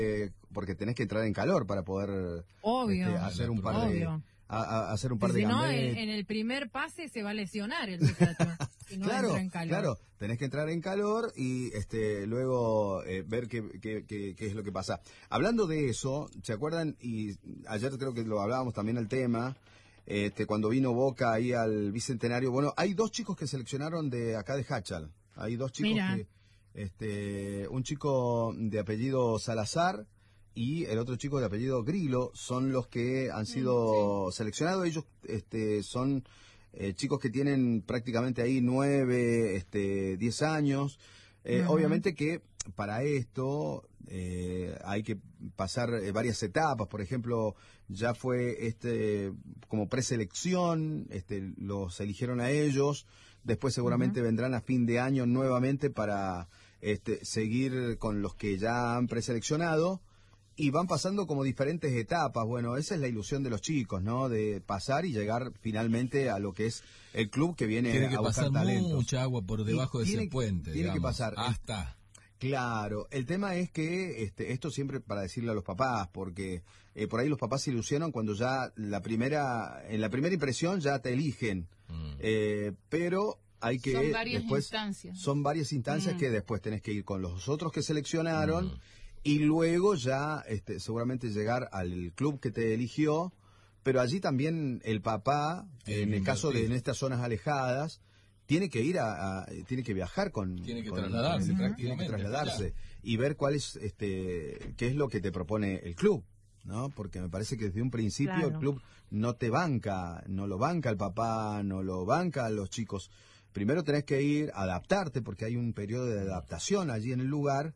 porque tenés que entrar en calor para poder hacer un par hacer un par de si no, gambetes. en el primer pase se va a lesionar el muchacho. Si no entra en calor. Claro, tenés que entrar en calor y luego ver qué es lo que pasa. Hablando de eso, ¿se acuerdan? Y ayer creo que lo hablábamos también el tema, cuando vino Boca ahí al Bicentenario. Bueno, hay dos chicos que seleccionaron de acá de Hachal. Hay dos chicos un chico de apellido Salazar y el otro chico de apellido Grillo son los que han sido seleccionados. Ellos son chicos que tienen prácticamente ahí 9, 10 años. Obviamente que para esto hay que pasar varias etapas. Por ejemplo, ya fue como preselección, los eligieron a ellos. Después seguramente vendrán a fin de año nuevamente para seguir con los que ya han preseleccionado. Y van pasando como diferentes etapas. Bueno, esa es la ilusión de los chicos, ¿no? De pasar y llegar finalmente a lo que es el club que viene a buscar talentos. Tiene que pasar mucha agua por debajo de ese puente, tiene que pasar. Hasta. Claro, el tema es que esto siempre para decirle a los papás, porque por ahí los papás se ilusionan cuando ya en la primera impresión ya te eligen. Pero hay que son varias después instancias. Son varias instancias que después tenés que ir con los otros que seleccionaron. Y luego ya seguramente llegar al club que te eligió, pero allí también el papá, en el caso de en estas zonas alejadas, tiene que ir tiene que viajar tiene que trasladarse prácticamente. Tiene que trasladarse y ver cuál es qué es lo que te propone el club, ¿no? Porque me parece que desde un principio el club no te banca, no lo banca el papá, no lo banca a los chicos. Primero tenés que ir a adaptarte, porque hay un periodo de adaptación allí en el lugar,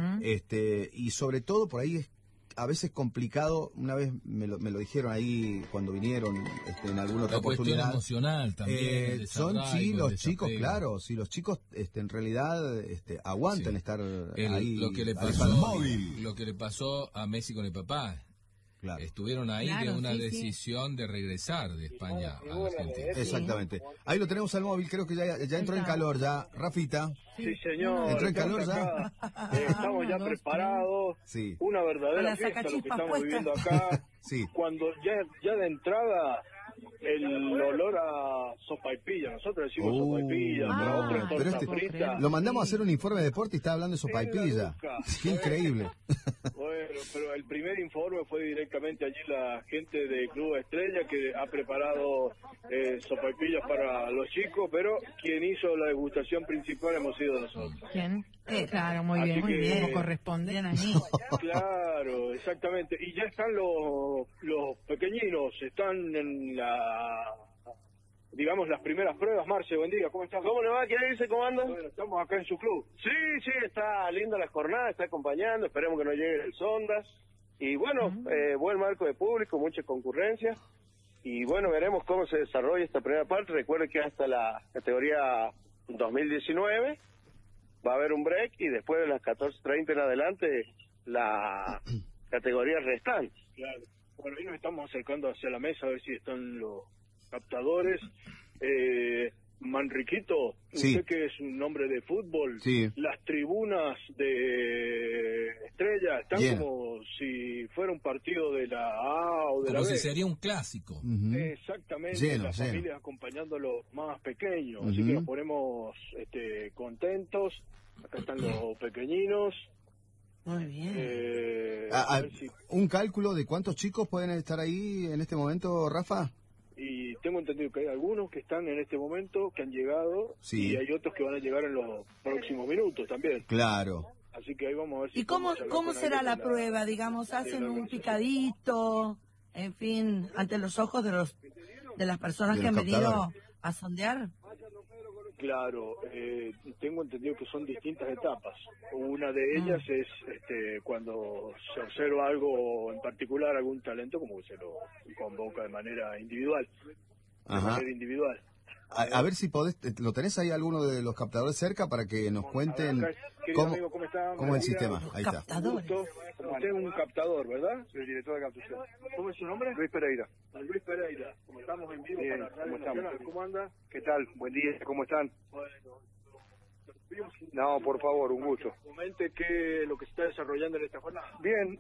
y sobre todo por ahí es a veces complicado. Una vez me lo dijeron ahí cuando vinieron en alguna otra oportunidad. La cuestión emocional también. Los chicos, claro, si los chicos en realidad aguantan estar ahí. Lo que le pasó a Messi con el papá. Claro. Estuvieron ahí de una decisión de regresar de España a Argentina. Exactamente. Ahí lo tenemos al móvil, creo que ya entró en calor ya. Rafita. Sí, señor. ¿Entró en calor ya? Estamos ya preparados. Sí. Una verdadera fiesta lo que estamos viviendo acá. Sí. Cuando ya de entrada el olor a sopaipilla, nosotros decimos sopaipilla, para otros torta frita. Lo mandamos a hacer un informe de deporte y está hablando de sopaipilla. Qué increíble. Bueno, pero el primer informe fue directamente allí la gente de Club Estrella que ha preparado sopaipillas para los chicos, pero quien hizo la degustación principal hemos sido nosotros. ¿Quién? Claro, muy bien, como correspondían a mí. Claro, exactamente. Y ya están los pequeñinos, están en digamos, las primeras pruebas. Marce, buen día, ¿cómo estás? ¿Cómo le va? ¿Quiere irse comando? Bueno, estamos acá en su club. Sí, está linda la jornada, está acompañando, esperemos que no lleguen el sondas. Y bueno, buen marco de público, mucha concurrencia. Y bueno, veremos cómo se desarrolla esta primera parte. Recuerde que hasta la categoría 2019 va a haber un break y después de las 14:30 en adelante la categoría restante. Claro. Bueno, ahí nos estamos acercando hacia la mesa a ver si están los captadores. Manriquito, usted que es un hombre de fútbol, las tribunas de Estrella están como si fuera un partido de la A o de la B. Como si sería un clásico. Exactamente, las familias acompañando a los más pequeños, así que nos ponemos contentos. Acá están los pequeñinos. Muy bien. ¿Un cálculo de cuántos chicos pueden estar ahí en este momento, Rafa? Y tengo entendido que hay algunos que están en este momento, que han llegado, y hay otros que van a llegar en los próximos minutos también. Claro. Así que ahí vamos a ver si... ¿Y cómo será la prueba? Digamos, ¿hacen un picadito, en fin, ante los ojos de las personas que han venido a sondear? Claro, tengo entendido que son distintas etapas. Una de ellas es cuando se observa algo en particular, algún talento, como que se lo convoca de manera individual. A ver si podés, ¿lo tenés ahí alguno de los captadores cerca para que nos cuenten cómo es el sistema? Ahí está. Usted es un captador, ¿verdad? Soy el director de captación. ¿Cómo es su nombre? Luis Pereira. Luis Pereira, como estamos en vivo para Radio Nacional, ¿cómo anda? ¿Qué tal? Buen día, ¿cómo están? No, por favor, un gusto. Comente lo que se está desarrollando en esta jornada. Bien,